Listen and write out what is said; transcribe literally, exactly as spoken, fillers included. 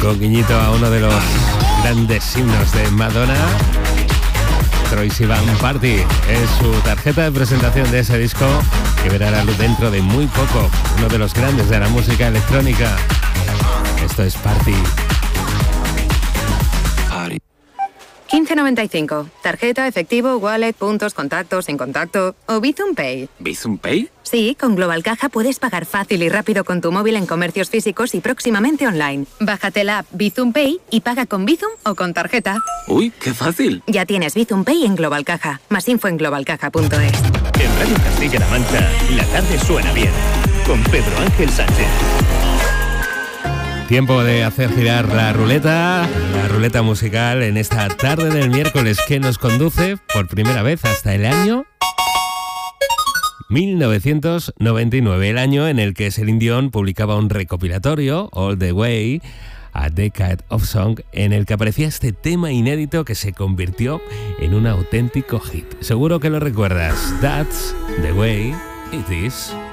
con guiñito a uno de los grandes himnos de Madonna. Troye Sivan Party es su tarjeta de presentación de ese disco que verá la luz dentro de muy poco. Uno de los grandes de la música electrónica. Esto es Party. quince noventa y cinco. Tarjeta, efectivo, wallet, puntos, contactos, sin contacto o Bizum Pay. ¿Bizum Pay? Sí, con Global Caja puedes pagar fácil y rápido con tu móvil en comercios físicos y próximamente online. Bájate la app Bizum Pay y paga con Bizum o con tarjeta. ¡Uy, qué fácil! Ya tienes Bizum Pay en Global Caja. Más info en global caja punto es. En Radio Castilla-La Mancha, la tarde suena bien. Con Pedro Ángel Sánchez. Tiempo de hacer girar la ruleta, la ruleta musical en esta tarde del miércoles que nos conduce por primera vez hasta el año mil novecientos noventa y nueve, el año en el que Celine Dion publicaba un recopilatorio, All the Way, A Decade of Song, en el que aparecía este tema inédito que se convirtió en un auténtico hit. Seguro que lo recuerdas. That's the way it is.